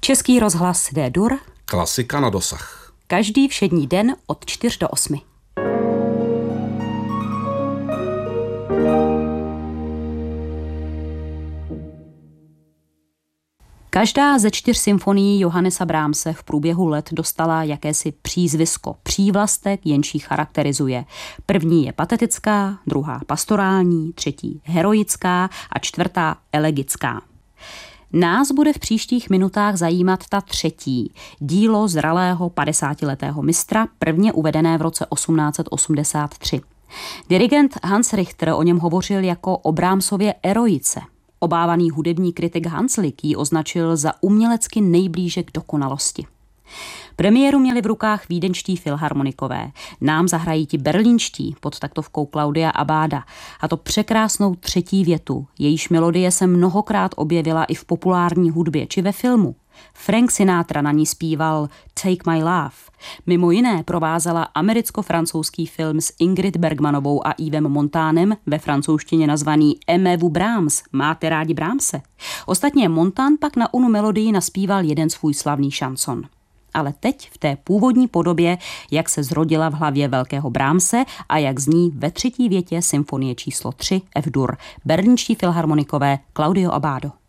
Český rozhlas D-dur. Klasika na dosah. Každý všední den od 4 do 8. Každá ze 4 symfonií Johannesa Brahmse v průběhu let dostala jakési přízvisko, přívlastek, jenž ji charakterizuje. První je patetická, druhá pastorální, třetí heroická a čtvrtá elegická. Nás bude v příštích minutách zajímat ta třetí, dílo zralého 50letého mistra, prvně uvedené v roce 1883. Dirigent Hans Richter o něm hovořil jako o Brahmsově eroice. Obávaný hudební kritik Hanslick ji označil za umělecky nejblíže k dokonalosti. Premiéru měli v rukách vídeňští filharmonikové. Nám zahrají ti berlínští pod taktovkou Claudia Abbada. A to překrásnou třetí větu. Jejíž melodie se mnohokrát objevila i v populární hudbě či ve filmu. Frank Sinatra na ní zpíval Take My Love. Mimo jiné provázela americko-francouzský film s Ingrid Bergmanovou a Yvem Montanem, ve francouzštině nazvaný Aimez-vous Brahms, máte rádi Brahmse. Ostatně Montan pak na onu melodii naspíval jeden svůj slavný šanson. Ale teď v té původní podobě, jak se zrodila v hlavě velkého Brahmse a jak zní ve třetí větě symfonie číslo 3 F-dur, berlínští filharmonikové Claudio Abbado.